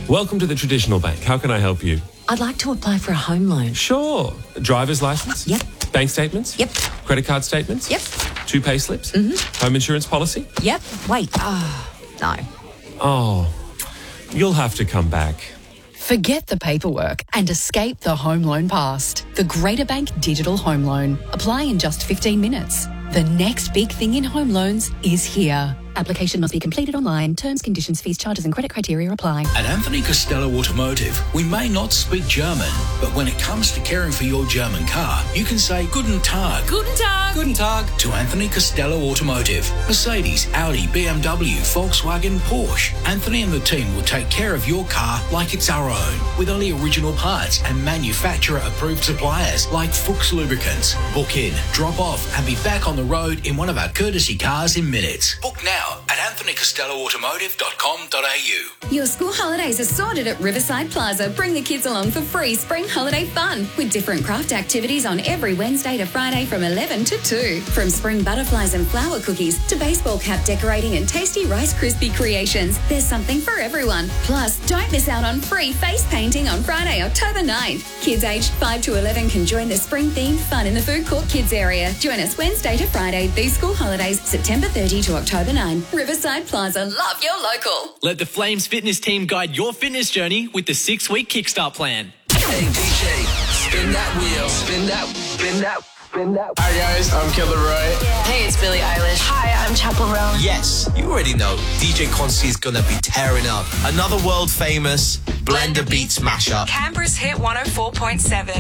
Welcome to the Traditional Bank. How can I help you? I'd like to apply for a home loan. Sure. Driver's license? Yep. Bank statements? Yep. Credit card statements? Yep. 2 pay slips? Home insurance policy? Yep. Wait. No. Oh, you'll have to come back. Forget the paperwork and escape the home loan past. The Greater Bank Digital Home Loan. Apply in just 15 minutes. The next big thing in home loans is here. Application must be completed online. Terms, conditions, fees, charges and credit criteria apply. At Anthony Costello Automotive, we may not speak German, but when it comes to caring for your German car, you can say Guten Tag. Guten Tag. Guten Tag to Anthony Costello Automotive. Mercedes, Audi, BMW, Volkswagen, Porsche. Anthony and the team will take care of your car like it's our own, with only original parts and manufacturer-approved suppliers like Fuchs Lubricants. Book in, drop off and be back on the road in one of our courtesy cars in minutes. Book now at anthonycostelloautomotive.com.au. Your school holidays are sorted at Riverside Plaza. Bring the kids along for free spring holiday fun with different craft activities on every Wednesday to Friday from 11 to 2. From spring butterflies and flower cookies to baseball cap decorating and tasty Rice Krispie creations, there's something for everyone. Plus, don't miss out on free face painting on Friday, October 9th. Kids aged 5 to 11 can join the spring-themed fun in the food court kids area. Join us Wednesday to Friday, these school holidays, September 30 to October 9. Riverside Plaza, love your local. Let the Flames fitness team guide your fitness journey with the 6-week Kickstart plan. Hey DJ, spin that wheel, spin that, spin that, spin that. Hi guys, I'm Killer Roy. Hey, it's Billie Eilish. Hi, I'm Chappell Roan. Yes, you already know DJ Quantity's gonna be tearing up. Another world famous Blender Beats mashup. Canberra's hit 104.7.